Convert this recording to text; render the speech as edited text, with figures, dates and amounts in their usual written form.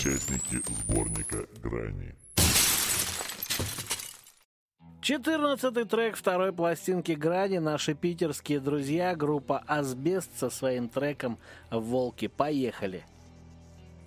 участники сборника «Грани». 14-й трек второй пластинки «Грани» наши питерские друзья, группа «Асбест» со своим треком «Волки». Поехали!